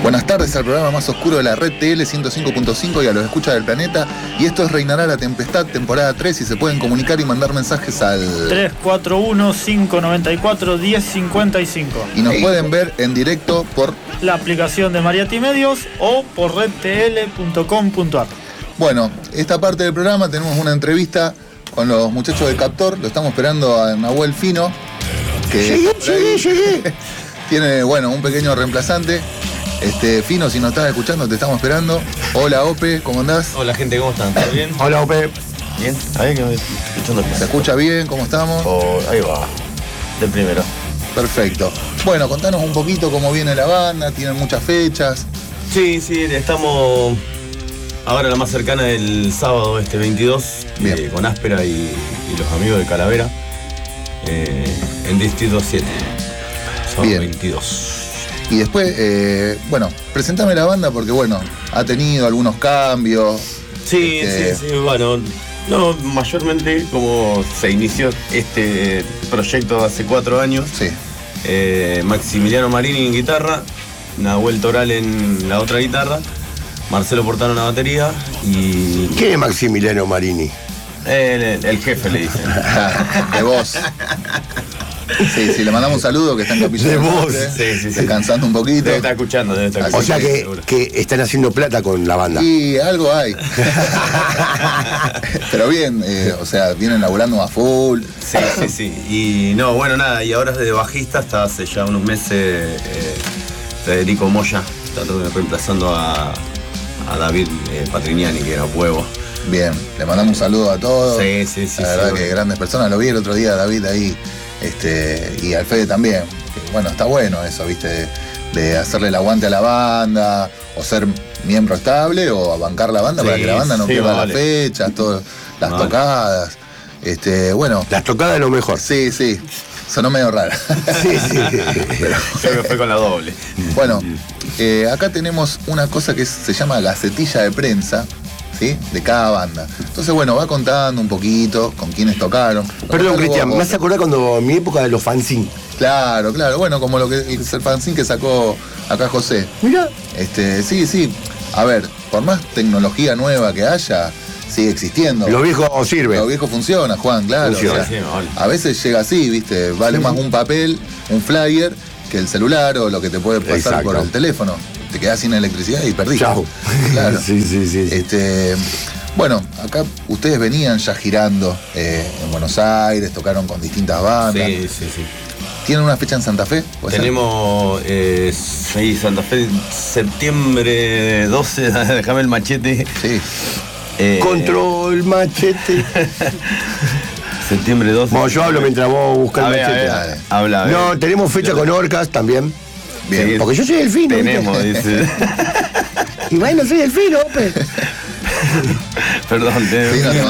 Buenas tardes al programa más oscuro de la red TL 105.5 y a los escuchas del planeta. Y esto es Reinará la Tempestad, temporada 3, y se pueden comunicar y mandar mensajes al 341-594-1055. Y nos pueden ver en directo por la aplicación de Mariati Medios o por redtl.com.ar. Bueno, esta parte del programa tenemos una entrevista con los muchachos de Captor. Lo estamos esperando a Nahuel Fino, que Llegué. tiene, bueno, un pequeño reemplazante. Fino, si nos estás escuchando, te estamos esperando. Hola, Ope, ¿cómo andás? Hola, gente, ¿cómo están? ¿Todo bien? Hola, Ope. Bien. Ahí que me estoy escuchando. ¿Se escucha bien? ¿Cómo estamos? Ahí va. De primero. Perfecto. Bueno, contanos un poquito cómo viene la banda. Tienen muchas fechas. Sí, estamos ahora la más cercana del sábado 22. Bien. Con Áspera y los amigos de Calavera. En Distrito 7. Sábado Bien. 22. Y después, bueno, presentame la banda porque, bueno, ha tenido algunos cambios. Sí, bueno, no, mayormente como se inició este proyecto hace 4 años. Sí. Maximiliano Marini en guitarra, Nahuel Toral en la otra guitarra, Marcelo Portano en la batería y... ¿Quién es Maximiliano Marini? El jefe, le dicen. De voz. Sí, le mandamos un saludo que está en Capilla De del voz. Norte, Sí. descansando un poquito. Debe estar escuchando. O sea seguro. que están haciendo plata con la banda. Y algo hay. Pero bien, o sea, vienen laburando a full. Sí. Y no, bueno, nada, y ahora de bajista hasta hace ya unos meses Federico Moya, está reemplazando a David Patrignani, que era huevo. Bien, le mandamos un saludo a todos. Sí. La verdad que grandes personas. Lo vi el otro día, David, ahí. Y al Fede también. Que, bueno, está bueno eso, ¿viste? De hacerle el aguante a la banda, o ser miembro estable, o bancar la banda para que la banda no pierda las fechas, todas las tocadas. Bueno. Las tocadas es lo mejor. Sí. Sonó medio raro. Sí. Pero creo que fue con la doble. Bueno, acá tenemos una cosa que se llama gacetilla de prensa, ¿sí? De cada banda. Entonces, bueno, va contando un poquito con quiénes tocaron. Perdón, Cristian, me hace acordar cuando en mi época de los fanzines. Claro. Bueno, como el fanzine que sacó acá José. Mirá. Sí. A ver, por más tecnología nueva que haya, sigue existiendo. Los viejos sirven. Lo viejo funciona, Juan, claro. Funciona. O sea, Sí, vale. a veces llega así, ¿viste? Vale más un papel, un flyer, que el celular o lo que te puede pasar Exacto. por el teléfono. Te quedás sin electricidad y perdiste. Chau. Claro. Sí. Bueno, acá ustedes venían ya girando en Buenos Aires, tocaron con distintas bandas. Sí. ¿Tienen una fecha en Santa Fe? ¿Puede ser? Tenemos Santa Fe, septiembre 12, déjame el machete. Sí. Control machete. Septiembre 12. Bueno, yo hablo mientras vos buscas el machete. Dale. Habla. No, tenemos fecha con Orcas también. Bien. Sí. Porque yo soy el fino. Tenemos, dice. Y bueno, soy el fino, Ope. Perdón, Sí, no,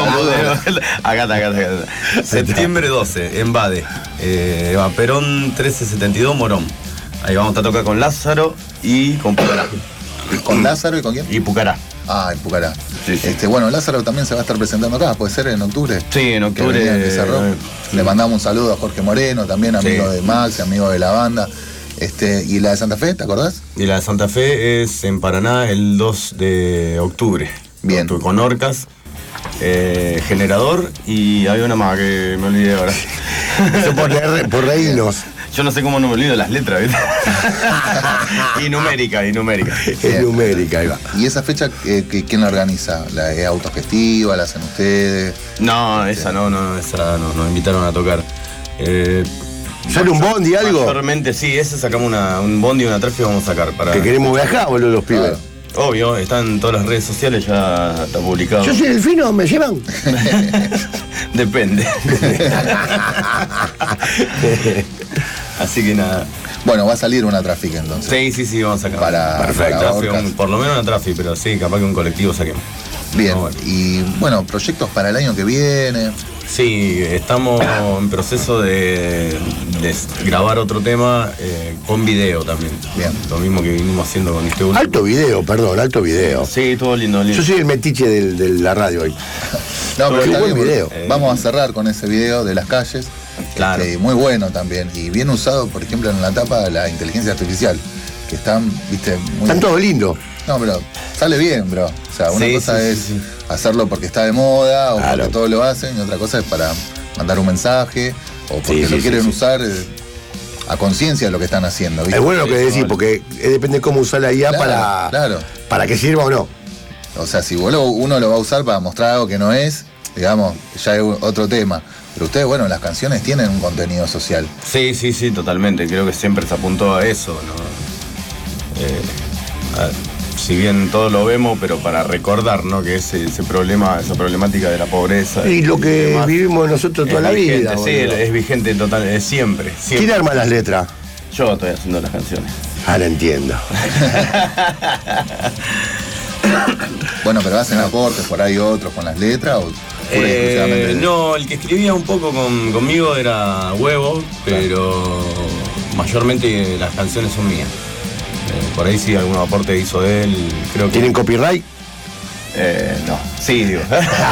Acá está. Septiembre 12, en Bade. Perón 1372, Morón. Ahí vamos a tocar con Lázaro y con Pucará. ¿Con Lázaro y con quién? Y Pucará. En Pucará. Sí. Bueno, Lázaro también se va a estar presentando acá, puede ser en octubre. Sí, en Que venía, que octubre. cerró. Le mandamos un saludo a Jorge Moreno, también amigo de Max, amigo de la banda. ¿Y la de Santa Fe, te acordás? Y la de Santa Fe es en Paraná el 2 de octubre. Bien. Con Orcas, Generador y había una más que me olvidé ahora. Eso por reírnos. Yo no sé cómo no me olvido las letras, ¿viste? y numérica. Es numérica, ahí va. ¿Y esa fecha quién la organiza? ¿La es autogestiva? ¿La hacen ustedes? No, esa no, nos invitaron a tocar. ¿Sale un bondi, algo? Mayormente sí, ese sacamos un bondi y una tráfico vamos a sacar para. Que queremos viajar, boludo, los pibes. Obvio, están en todas las redes sociales, ya está publicado. Yo soy el fino, ¿me llevan? Depende. Así que nada. Bueno, va a salir una tráfica entonces. Sí, vamos a sacar. Perfecto. Para Orcas. por lo menos una tráfico, pero sí, capaz que un colectivo saquemos. Bien. Bueno. Y bueno, proyectos para el año que viene. Sí, estamos en proceso de grabar otro tema con video también. Bien. Lo mismo que vinimos haciendo con este último. Alto video. Sí, todo lindo. Yo soy el metiche de la radio hoy. No, pero Qué está buen bien, video. Vamos a cerrar con ese video de las calles. Claro. Muy bueno también. Y bien usado, por ejemplo, en la etapa de la inteligencia artificial. que están, viste, muy... Están todos lindos. No, pero sale bien, bro. O sea, una Sí, cosa sí, es sí. hacerlo porque está de moda o Claro. porque todos lo hacen, y otra cosa es para mandar un mensaje o porque Sí, lo sí, quieren sí. usar a conciencia de lo que están haciendo, ¿viste? Es bueno lo que Sí, decís, vale. porque depende de cómo usar la IA Claro, claro. para que sirva o no. O sea, si uno lo va a usar para mostrar algo que no es, digamos, ya es otro tema. Pero ustedes, bueno, las canciones tienen un contenido social. Sí, sí, sí, totalmente. Creo que siempre se apuntó a eso, ¿no? Si bien todos lo vemos, pero para recordar, ¿no? Que ese problema, esa problemática de la pobreza. Y lo que demás vivimos nosotros toda es la vigente, vida. sí, boludo. es vigente total, es siempre. ¿Quién arma las letras? Yo estoy haciendo las canciones. Ahora entiendo. Bueno, pero hacen aportes por ahí otros con las letras o pura y exclusivamente. No, el que escribía un poco conmigo era Huevo, pero mayormente las canciones son mías. Por ahí sí algún aporte hizo él, creo que... ¿Tienen copyright? No, sí, digo.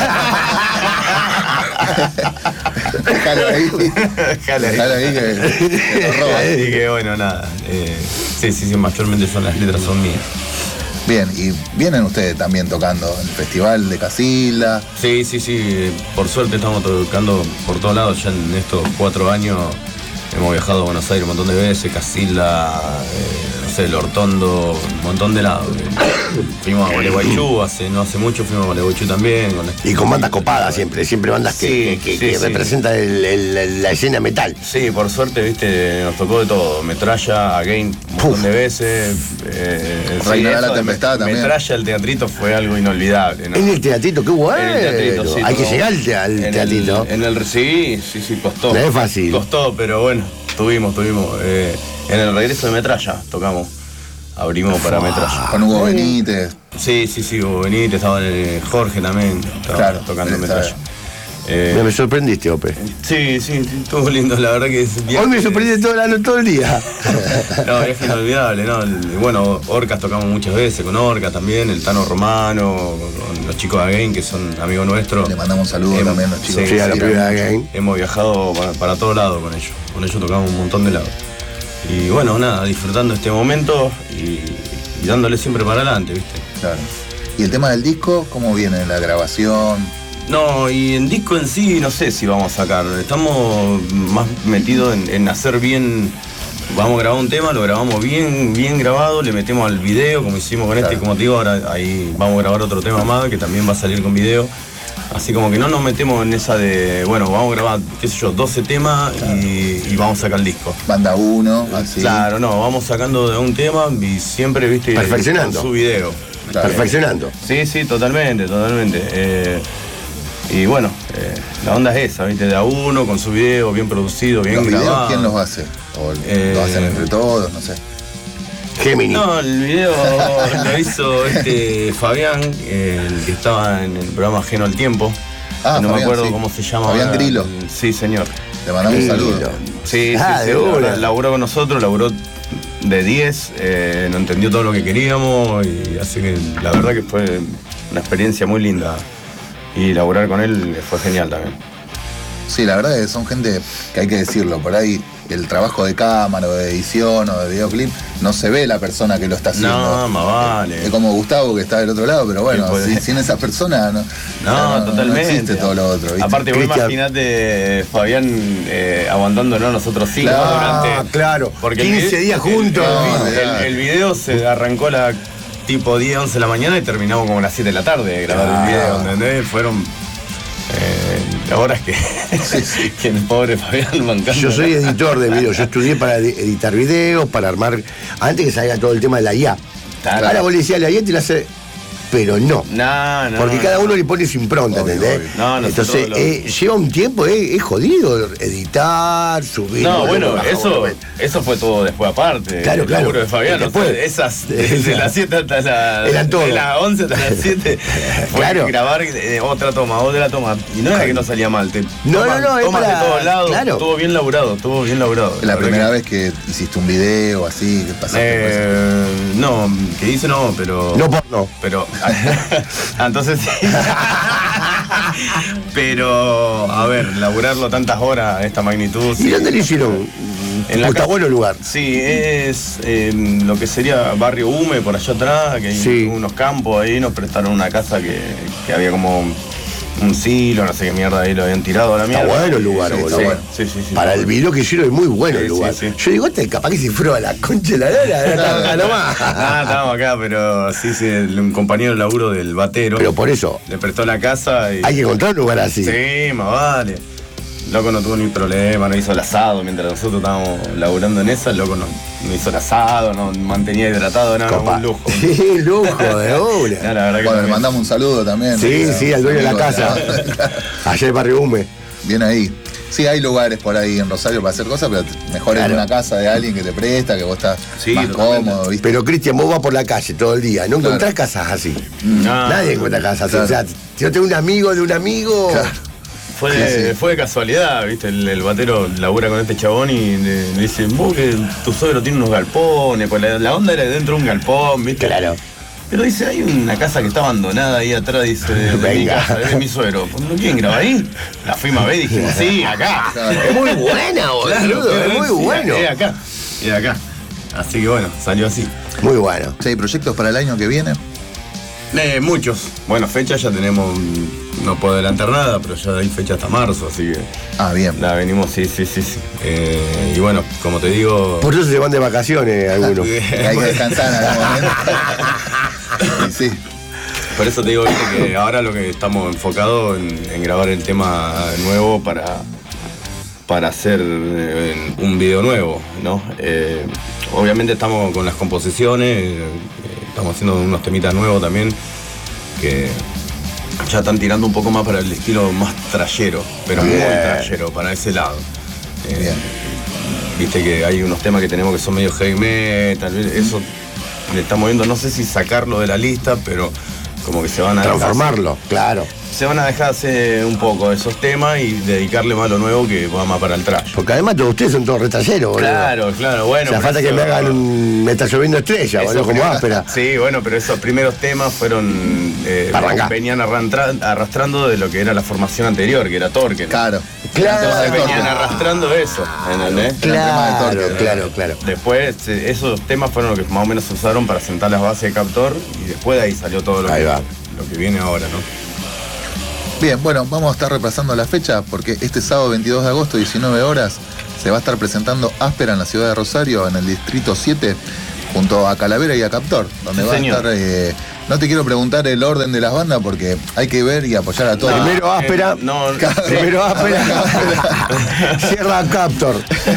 Déjalo ahí. Déjalo ahí. Déjalo ahí que lo roban. Así que bueno, nada. Sí, mayormente las letras son mías. Bien, y vienen ustedes también tocando en el Festival de Casilda. Sí, por suerte estamos tocando por todos lados. Ya en estos 4 años hemos viajado a Buenos Aires un montón de veces, Casilda, no sé, El Hortondo, un montón de lados. Fuimos a Gualeguaychú, no hace mucho fuimos a Gualeguaychú también. Y con bandas copadas siempre bandas que Sí. representan la escena metal. Sí, por suerte, viste, nos tocó de todo. Metralla, Again, un montón de veces. Reinará la eso de tempestad también. Metralla, el teatrito fue algo inolvidable, ¿no? En el teatrito, qué bueno. En el teatrito, sí, Hay que tocamos. llegar al teatrito. Sí, costó. No es fácil. Costó, pero bueno, tuvimos. En el regreso de Metralla tocamos. Abrimos para Metralla. Con Hugo Benítez. Sí, Hugo Benítez, estaba Jorge también, estaba Claro, tocando está Metralla. Mira, me sorprendiste, Ope. Sí, estuvo lindo, la verdad que es bien. Hoy me sorprendiste todo el día. No, viaje inolvidable, ¿no? Bueno, Orcas tocamos muchas veces, con Orcas también, el Tano Romano, con los chicos de Again, que son amigos nuestros. Le mandamos un saludo también a los chicos. Sí, a la Sí, primera game. Hemos viajado para todos lados con ellos. Con ellos tocamos un montón de lados. Y bueno, nada, disfrutando este momento y dándole siempre para adelante, ¿viste? Claro. ¿Y el tema del disco, cómo viene la grabación? No, y en disco en sí no sé si vamos a sacar. Estamos más metidos en hacer bien. Vamos a grabar un tema, lo grabamos bien grabado, le metemos al video, como hicimos con este, y como te digo, ahora ahí vamos a grabar otro tema más, que también va a salir con video. Así como que no nos metemos en esa de, bueno, vamos a grabar, qué sé yo, 12 temas y vamos a sacar el disco. Banda 1, así. Claro, no, vamos sacando de un tema y siempre, viste, Perfeccionando. con su video. Claro. Perfeccionando. Sí, totalmente. Y bueno, la onda es esa, ¿viste? De a uno, con su video, bien producido, bien ¿Los videos grabado. quién los hace? ¿O lo hacen entre todos? No sé. Gemini. No, el video lo hizo Fabián, el que estaba en el programa Ajeno al Tiempo. Ah, no Fabián, me acuerdo sí. cómo se llama. Fabián Grillo. Sí, señor. Le mandamos un saludo. Grillo. Sí, Ah, de una. laburó con nosotros, laburó de 10, no entendió todo lo que queríamos y así que la verdad que fue una experiencia muy linda y laburar con él fue genial también. Sí, la verdad es que son gente que hay que decirlo. Por ahí el trabajo de cámara o de edición o de videoclip no se ve la persona que lo está haciendo. No, más vale. Es como Gustavo que está del otro lado, pero bueno, Sí, pues. sin esa persona No, totalmente. no existe todo lo otro. ¿viste? Aparte, vos Cristian. imaginate Fabián aguantándonos nosotros 5 Claro. durante. Claro. Porque 15 días juntos. El video se arrancó a la tipo 10, 11 de la mañana y terminamos como a las 7 de la tarde de grabar el video, ¿entendés? Fueron horas que, que el pobre Fabián bancando. Yo soy editor de videos, yo estudié para editar videos, para armar, antes que salga todo el tema de la IA. Claro. Ahora vos le decías a la IA te la hace, pero no. No. Porque cada uno le pone su impronta, Obvio, ¿entendés? obvio. No, nosotros Entonces, lleva un tiempo, es jodido editar, subir. No, bueno, bajar, eso, bueno. eso fue todo después aparte. Claro, el claro. laburo de Fabián, Después. o sea, esas desde las 7 hasta Eran todo. de las 11 hasta las 7 fue Claro. grabar otra toma. Y no era que no salía mal. No, es tomas para- de todos lados. claro. Estuvo bien laburado. Es la primera vez que hiciste un video así, que pasaste por eso. No, que hice no, pero. No porno. Pero. Entonces sí. Pero, a ver, laburarlo tantas horas a esta magnitud. ¿Y dónde lo hicieron? Está bueno el lugar. Sí, es lo que sería Barrio Hume, por allá atrás, que hay unos campos ahí, nos prestaron una casa que había como un silo, no sé qué mierda ahí lo habían tirado a la mierda. Está bueno el lugar, boludo. Sí. Para el video que hicieron es muy bueno el lugar. Sí. Yo digo, capaz que se fueron a la concha de la lora, estaba acá nomás. Estábamos acá, pero sí, un compañero de laburo del batero. Pero por eso. Le prestó la casa y. Hay que encontrar un lugar así. Sí, más vale. El loco no tuvo ni problema, no hizo el asado. Mientras nosotros estábamos laburando en esa, el loco no hizo el asado, no mantenía hidratado, nada, un lujo. Sí, lujo de una. La verdad que bueno, le mandamos un saludo también. Sí, al dueño de la casa. Allá en Barrio Hume. Bien ahí. Sí, hay lugares por ahí en Rosario para hacer cosas, pero mejor en una casa de alguien que te presta, que vos estás más cómodo, ¿viste? Pero Cristian, vos vas por la calle todo el día, no encontrás casas así. Nadie encuentra casas así. O sea, si no tengo un amigo de un amigo. Claro. Fue de casualidad, ¿viste? El batero labura con este chabón y le dice, vos que tu suegro tiene unos galpones, pues la onda era dentro de un galpón, ¿viste? Claro. Pero dice, hay una casa que está abandonada ahí atrás, dice, de mi casa, de mi suegro. ¿No quieren grabar ahí? La fuimos a ver y dijimos, sí, acá. Es muy buena, boludo, es muy bueno. Es acá. Así que bueno, salió así. Muy bueno. ¿Hay proyectos para el año que viene? Muchos. Bueno, fechas ya tenemos, no puedo adelantar nada, pero ya hay fecha hasta marzo, así que. Bien. La venimos, sí. Y bueno, como te digo. Por eso se van de vacaciones algunos. Hay que descansar en algún momento. Sí. Por eso te digo, viste, que ahora lo que estamos enfocados en grabar el tema nuevo para hacer un video nuevo, ¿no? Obviamente estamos con las composiciones, estamos haciendo unos temitas nuevos también, que ya están tirando un poco más para el estilo más trayero, pero muy trayero, para ese lado. Viste que hay unos temas que tenemos que son medio heavy metal, eso le estamos viendo, no sé si sacarlo de la lista, pero como que se van a transformarlo, claro. Se van a dejarse un poco de esos temas y dedicarle más a lo nuevo que va más para el trash. Porque además todos ustedes son todos retalleros, boludo. Claro, bueno. O sea, falta que me hagan un Me está lloviendo estrella, boludo, como áspera. Sí, bueno, pero esos primeros temas fueron. Venían arrastrando de lo que era la formación anterior, que era Torque. Claro. Entonces venían arrastrando eso, ¿entendés? Claro. Después, esos temas fueron lo que más o menos se usaron para sentar las bases de Captor y después de ahí salió todo lo que viene ahora, ¿no? Bien, bueno, vamos a estar repasando la fecha porque este sábado 22 de agosto, 19 horas, se va a estar presentando Áspera en la ciudad de Rosario, en el distrito 7, junto a Calavera y a Captor, donde va a estar... no te quiero preguntar el orden de las bandas porque hay que ver y apoyar a todos. Primero Áspera, primero Áspera, cierra Captor.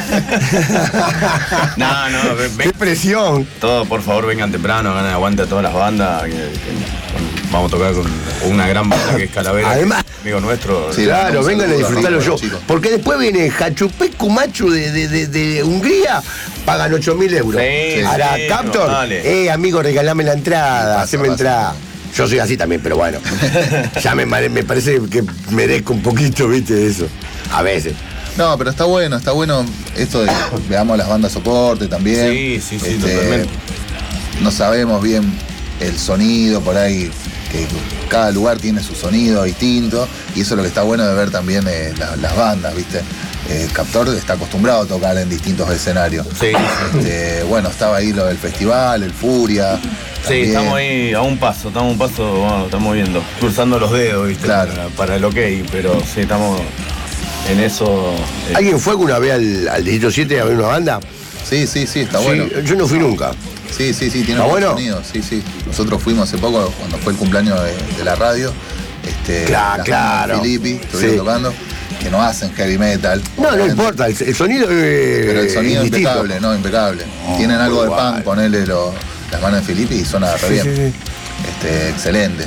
Qué presión. Todos, por favor, vengan temprano, hagan aguante a todas las bandas. Vamos a tocar con una gran banda que es Calavera, además, amigo nuestro. Sí, claro, vengan a disfrutarlo yo. Porque después viene Hachupescu Machu de Hungría, pagan 8.000 euros. Ahora, Captor, amigo, regalame la entrada, haceme entrada. Yo soy así también, pero bueno. Ya me parece que merezco un poquito, viste, de eso. A veces. No, pero está bueno esto de que veamos las bandas soporte también. Sí, totalmente. No sabemos bien el sonido por ahí, que cada lugar tiene su sonido distinto, y eso es lo que está bueno de ver también las bandas, ¿viste? Captor está acostumbrado a tocar en distintos escenarios. Bueno, estaba ahí lo del festival, el Furia. Sí, estamos ahí a un paso, bueno, estamos viendo, cruzando los dedos, ¿viste? Claro. Para el ok, pero sí, estamos en eso. ¿Alguien fue alguna vez al Distrito 7 a ver una banda? Sí, está bueno. Yo no fui nunca. Sí, tiene buen sonido. Sí. Nosotros fuimos hace poco, cuando fue el cumpleaños de la radio. Claro. Filippi, estuvieron tocando, que no hacen heavy metal. No importa, el sonido pero el sonido impecable, impecable. Tienen algo de punk, ponele las manos de Filippi y suena re bien. Excelente.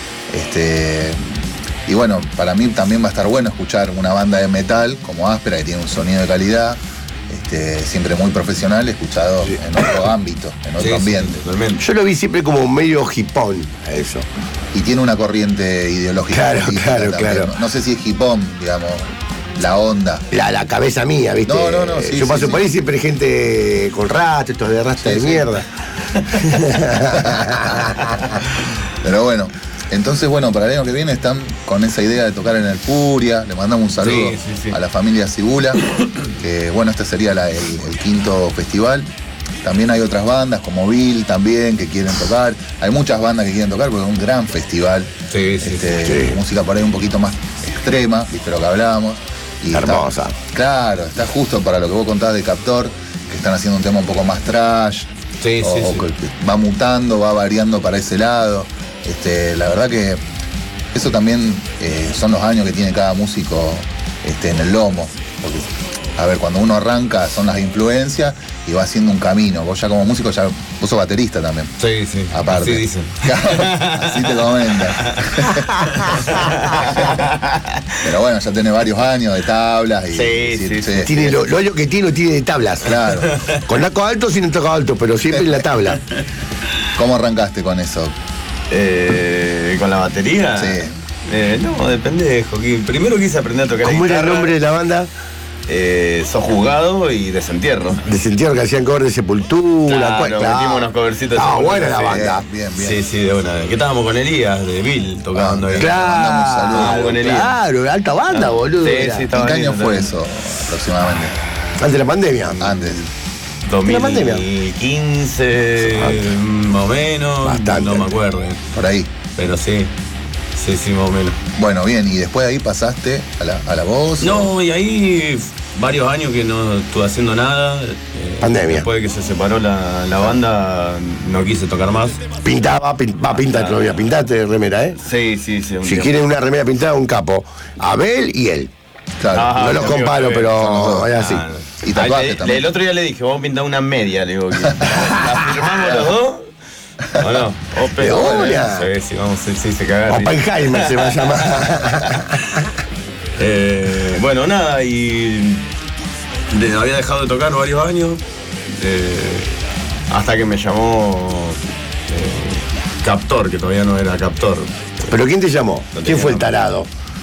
Y bueno, para mí también va a estar bueno escuchar una banda de metal como Áspera, que tiene un sonido de calidad. Siempre muy profesional, escuchado en otro ámbito, en otro ambiente. Yo lo vi siempre como medio hipón a eso. Y tiene una corriente ideológica. Claro. No sé si es hipón, digamos, la onda. La cabeza mía, ¿viste? No. Yo paso por ahí siempre hay gente con rastro, estos de rasta de mierda. Pero bueno, Entonces, bueno, para el año que viene están con esa idea de tocar en el Puria. Le mandamos un saludo a la familia Cibula, que bueno, este sería el quinto festival. También hay otras bandas como Bill también que quieren tocar. Hay muchas bandas que quieren tocar porque es un gran festival. Música por ahí un poquito más extrema, viste lo que hablábamos. Y hermosa. Claro, está justo para lo que vos contás de Captor, que están haciendo un tema un poco más trash. Que va mutando, va variando para ese lado. La verdad que eso también son los años que tiene cada músico en el lomo. Porque, a ver, cuando uno arranca son las influencias y va haciendo un camino. Vos ya como músico, vos sos baterista también. Sí. Aparte. Así dicen. Así te comentan. Pero bueno, ya tenés varios años de tablas. Y, tiene lo años que tiene de tablas. Claro. Con taco alto, sin taco alto, pero siempre en la tabla. ¿Cómo arrancaste con eso? ¿Con la batería? Sí. No, de pendejo. Primero quise aprender a tocar ¿Cómo guitarra. era el nombre de la banda? Sojuzgado y Desentierro. Desentierro, que hacían cover de Sepultura. Claro, metimos unos covercitos de Sepultura. Buena la banda. Bien. Sí, de una. Que estábamos con Elías, de Bill, tocando ahí. Claro, con Elías. Claro, alta banda, boludo. ¿En qué año fue eso aproximadamente? Antes de la pandemia. Antes. 2015, más o menos. Bastante. No me acuerdo. Por ahí. Pero sí, más o menos. Bueno, bien, y después de ahí pasaste a la voz. No, y ahí varios años que no estuve haciendo nada. Pandemia. Después de que se separó la banda, no quise tocar más. Pinta todavía. Pintaste remera, ¿eh? Sí. Si quieren una remera pintada, un capo. Abel y él. Claro. No los comparo, pero es así. Y tatuajes también. El otro día le dije, vamos a pintar una media, le digo. ¿La firmamos los dos? ¿O no? Sí, vamos, sí, se cagaron. Oppenheimer se va a llamar. Bueno, nada, y había dejado de tocar varios años, hasta que me llamó Captor, que todavía no era Captor. ¿Pero quién te llamó? ¿Quién fue el tarado?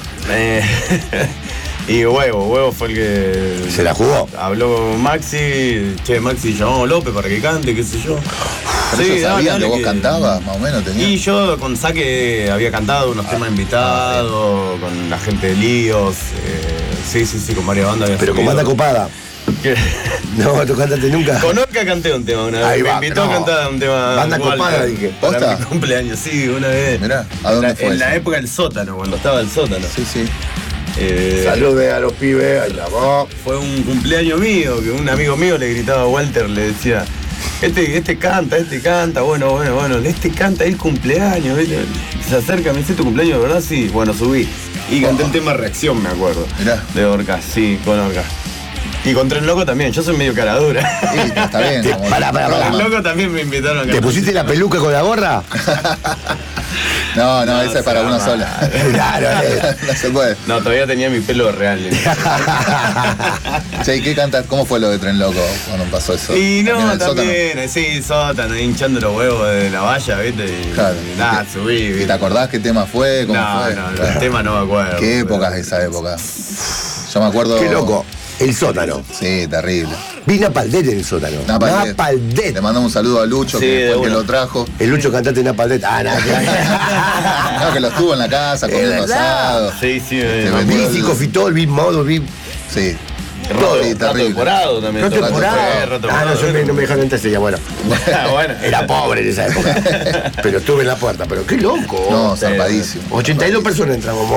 Y Huevo fue el que... ¿Se la jugó? Habló con Maxi, llamó a López para que cante, qué sé yo. Sí, sabían que vos cantabas, más o menos tenías. Y yo con Saque había cantado unos temas invitados, con la gente de Líos, sí, con varias bandas. Pero con banda copada. ¿Qué? No, tú cantaste nunca. Con Orca canté un tema una vez. Ahí me va, invitó a cantar un tema. Banda copada, dije. Para mi cumpleaños, sí, una vez. Mirá, ¿a dónde fue? En la época del sótano, cuando estaba el sótano. Sí. Salude a los pibes, ahí la voz. Fue un cumpleaños mío, que un amigo mío le gritaba a Walter, le decía, este canta, bueno, este canta el cumpleaños, ¿viste? Se acerca, me dice, ¿tu cumpleaños, verdad? Sí, bueno, subí. Y canté el tema Reacción, me acuerdo. Mirá. De Orca, sí, con Orca. Y con Tren Loco también, yo soy medio cara dura. Sí, está bien. Pará. Tren Loco también me invitaron a cantar. ¿Te pusiste la peluca con la gorra? No, esa es para una sola. Claro, no se puede. No, todavía tenía mi pelo real. Che, ¿y qué cantas? ¿Cómo fue lo de Tren Loco cuando pasó eso? Y no, también, sí, sótano, hinchando los huevos de la valla, ¿viste? Claro. Nada, subí, ¿viste? ¿Y te acordás qué tema fue? ¿Cómo fue? No, el tema no me acuerdo. ¿Qué época es esa época? Yo me acuerdo... Qué loco. El sótano. Sí, terrible. Vi Napaldet en el sótano. Napaldet. Le mandamos un saludo a Lucho, que fue el que lo trajo. El Lucho cantante de Napaldet. Nada. No, que lo estuvo en la casa comiendo asado. Sí. Vi Fico Fitol, vi Modo, vi... Sí. Rato temporado también. Rato temporado. No me dejaron entrar ese día, bueno. Era pobre en esa época. Pero estuve en la puerta, pero qué loco. No, zarpadísimo. 82 personas entramos,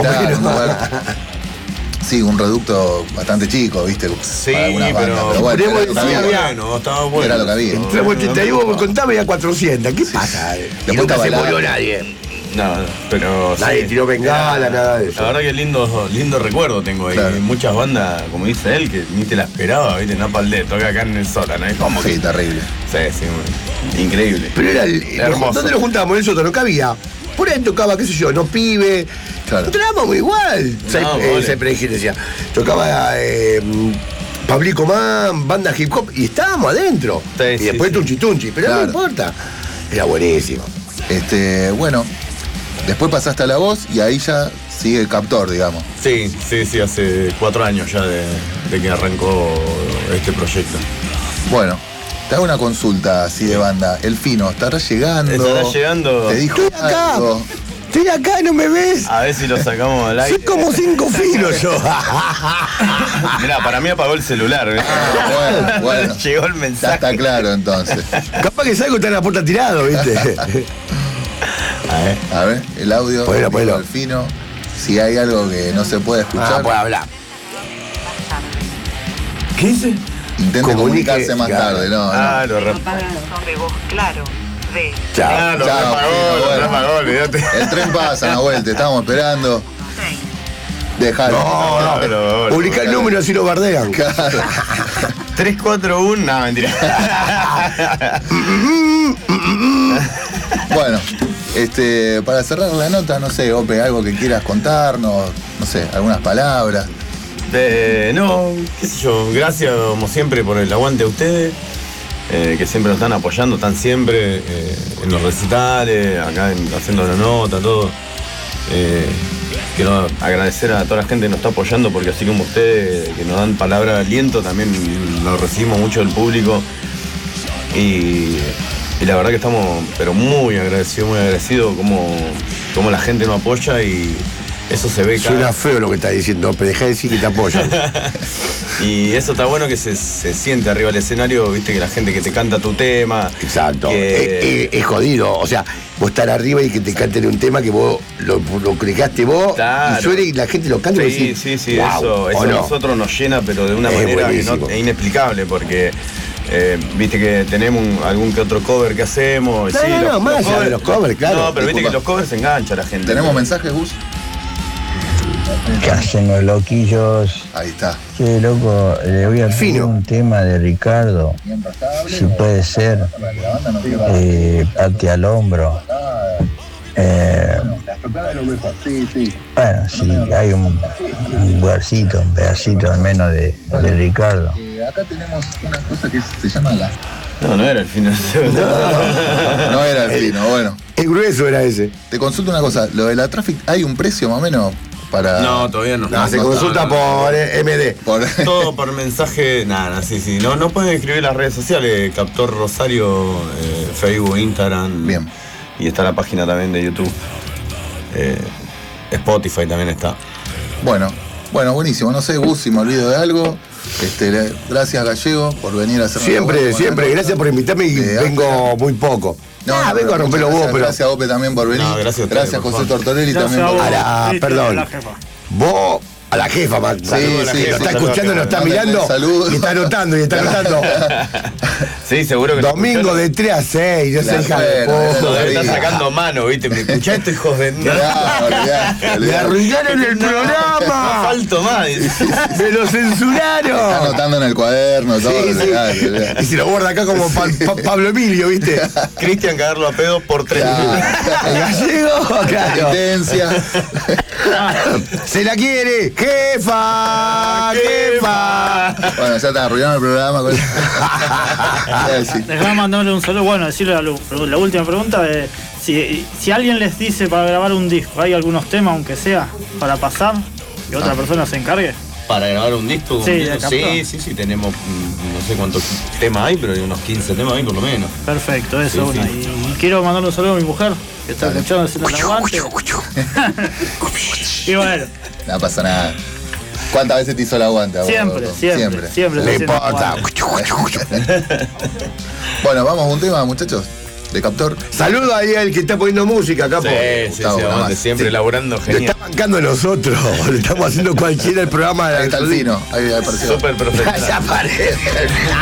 Sí, un reducto bastante chico, ¿viste? Sí, para algunas bandas, pero bueno, estaba bueno. Era lo que había. Entramos 82, me contaba ya 400. ¿Qué pasa? Después nunca se balada. murió nadie. No, pero nadie tiró bengala, nada de eso. La verdad que lindo recuerdo tengo ahí. Claro. Muchas bandas, como dice él, que ni te la esperaba, ¿viste? Napaldet, toca acá en el sótano. ¿Cómo sí, que? Terrible. Sí, increíble. Pero era hermoso. ¿Dónde nos juntábamos? En el sótano, ¿qué había? Por ahí tocaba, qué sé yo, no pibe. Claro. Entrábamos igual. Siempre decía. Tocaba Pablico Man, banda hip hop, y estábamos adentro. Sí, y después Tunchi, pero claro. No importa. Era buenísimo. Bueno, después pasaste a la voz y ahí ya sigue el Captor, digamos. Sí, hace 4 años ya de que arrancó este proyecto. Bueno. Te hago una consulta así de banda. El Fino, ¿estará llegando? ¿Estará llegando? ¿Te dijo algo? Estoy acá, ¿no me ves? A ver si lo sacamos al aire. Soy como 5 filos yo. Mirá, para mí apagó el celular. Bueno. Llegó el mensaje. Ya está claro entonces. Capaz que salgo y está en la puerta tirado, ¿viste? A ver, el audio Ponelo. del Fino. Si hay algo que no se puede escuchar, puede hablar. ¿Qué dice? intente comunicarse más tarde, ¿no? Lo de voz claro. Chao. lo apagó, olvídate. El tren pasa, Nahuel, te estamos esperando. Dejalo. No. Publica el número si lo bardean. Claro. 341, no, mentira. Bueno, para cerrar la nota, no sé, Ope, algo que quieras contarnos, no sé, algunas palabras. No, qué sé yo, gracias como siempre por el aguante a ustedes, que siempre nos están apoyando, están siempre en los recitales, acá haciendo la nota, todo. Quiero agradecer a toda la gente que nos está apoyando, porque así como ustedes que nos dan palabra de aliento, también lo recibimos mucho del público. Y la verdad que estamos pero muy agradecidos como la gente nos apoya, y eso se ve cada... Suena feo lo que estás diciendo, pero dejá de decir que te apoyan. Y eso está bueno, que se siente arriba del escenario, viste, que la gente que te canta tu tema. Exacto. Es jodido. O sea, vos estar arriba y que te canten un tema que vos lo creaste vos, claro, y suene y la gente lo canta, y sí, decís, sí, wow, eso a no. nosotros nos llena, pero de una manera que es inexplicable, porque viste que tenemos algún que otro cover que hacemos. No, más allá de los covers, claro. No, pero viste que los covers enganchan a la gente. ¿Tenemos mensajes, Gus? ¿Qué hacen los loquillos? Ahí está. Che, loco, le voy a pedir un tema de Ricardo, si puede ser, Pate al hombro. Bueno, si hay un lugarcito, un pedacito al menos de Ricardo. Acá tenemos una cosa que se llama la... No era el final. No era el Fino, bueno. El grueso era ese. Te consulto una cosa, lo de la Traffic, ¿hay un precio más o menos para...? No, todavía no. Se consulta por MD. Todo por mensaje, nada, sí. No pueden escribir las redes sociales, Captor Rosario, Facebook, Instagram. Bien. Y está la página también de YouTube. Spotify también está. Bueno, buenísimo. No sé, Gus, si me olvido de algo. Gracias, Gallego, por venir a hacer... Siempre. Gracias por invitarme y vengo muy poco. Vengo a romper los huevos, pero... Gracias, Ope, también por venir. No, gracias José Tortorelli, Gracias también por venir. Perdón. Vos... A la jefa, Max. Sí, lo está escuchando, nos está mirando. Saludos. Y está anotando. Sí, seguro que... Domingo de 3 a 6, yo sé, hija de puta. Está sacando mano, ¿viste? ¿Me escuchaste, hijos de...? Me arruinaron el programa. No falto más. Me lo censuraron. Está anotando en el cuaderno, todo. Sí. Y se lo guarda acá como Pablo Emilio, ¿viste? Cristian cagarlo a pedo por 3. Gallego, claro. Intensia. Se la quiere. ¡Jefa! Bueno, ya está arruinando el programa. Dejame mandarle un saludo. Bueno, decirle la última pregunta de si alguien les dice para grabar un disco, ¿hay algunos temas, aunque sea, para pasar? Que otra persona se encargue. ¿Para grabar un disco? Sí, tenemos, no sé cuántos temas hay, pero hay unos 15 temas ahí por lo menos. Perfecto, eso es una. Y quiero mandarle un saludo a mi mujer, que está escuchando haciendo el aguante. Y bueno. No pasa nada. ¿Cuántas veces te hizo el aguante? Siempre. No importa. Bueno, vamos a un tema, muchachos, de Captor. Saludo ahí al que está poniendo música acá. Sí, siempre laburando genial. Lo está bancando nosotros. Le estamos haciendo cualquiera el programa de Ahí está el Fino. Ahí apareció. Súper profesional. Ya aparece.